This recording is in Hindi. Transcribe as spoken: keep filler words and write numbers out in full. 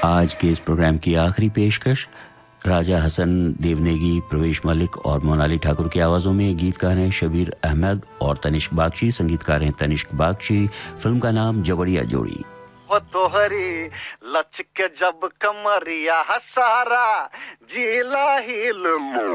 आज के इस प्रोग्राम की आखिरी पेशकश राजा हसन देवनेगी, प्रवेश मलिक और मोनाली ठाकुर की आवाज़ों में। गीतकार हैं शबीर अहमद और तनिष्क बागची, संगीतकार हैं तनिष्क बागची। फिल्म का नाम जवड़िया जोड़ी। वो तोहरी लचके जब कमरिया हसारा जिला हिल